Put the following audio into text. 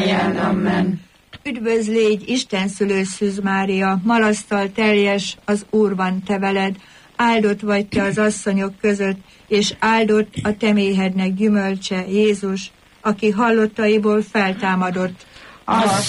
legyen. Amen. Üdvözl légy, Isten szülő Szűz Mária, malasztal teljes, az Úr van te veled, áldott vagy te az asszonyok között, és áldott a te méhednek gyümölcse, Jézus, aki hallottaiból feltámadott.